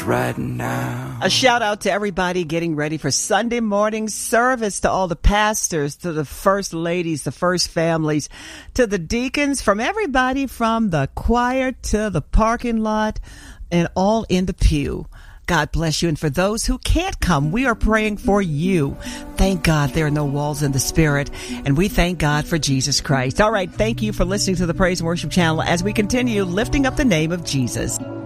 right now. A shout out to everybody getting ready for Sunday morning service, to all the pastors, to the first ladies, the first families, to the deacons, from everybody from the choir to the parking lot and all in the pew. God bless you. And for those who can't come, we are praying for you. Thank God there are no walls in the spirit. And we thank God for Jesus Christ. All right. Thank you for listening to the Praise and Worship Channel as we continue lifting up the name of Jesus.